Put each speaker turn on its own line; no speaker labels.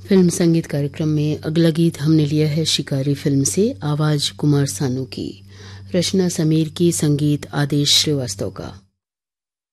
Film संगीत कार्यक्रम में अगला गीत हमने लिया है शिकारी फिल्म से। आवाज कुमार सानू की, रचना समीर की, संगीत आदेश श्रीवास्तव का।